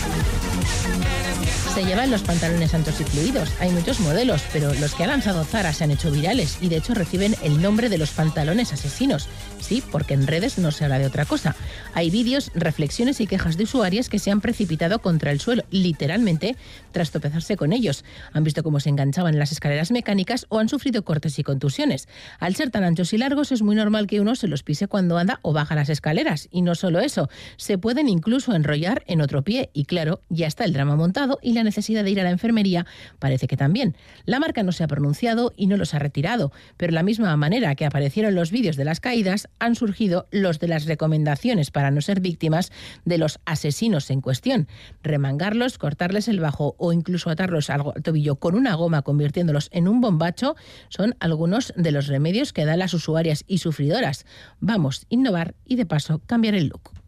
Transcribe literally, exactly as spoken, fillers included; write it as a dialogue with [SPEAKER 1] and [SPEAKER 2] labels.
[SPEAKER 1] Se llevan los pantalones anchos y fluidos. Hay muchos modelos, pero los que ha lanzado Zara se han hecho virales y de hecho reciben el nombre de los pantalones asesinos. Sí, porque en redes no se habla de otra cosa. Hay vídeos, reflexiones y quejas de usuarias que se han precipitado contra el suelo, literalmente, tras tropezarse con ellos. Han visto cómo se enganchaban en las escaleras mecánicas o han sufrido cortes y contusiones. Al ser tan anchos y largos es muy normal que uno se los pise cuando anda o baja las escaleras. Y no solo eso, se pueden incluso enrollar en otro pie. Y claro, ya está el drama montado y la necesidad de ir a la enfermería parece que también. La marca no se ha pronunciado y no los ha retirado, pero de la misma manera que aparecieron los vídeos de las caídas, han surgido los de las recomendaciones para no ser víctimas de los asesinos en cuestión. Remangarlos, cortarles el bajo o incluso atarlos al tobillo con una goma convirtiéndolos en un bombacho son algunos de los remedios que dan las usuarias y sufridoras. Vamos, innovar y de paso cambiar el look.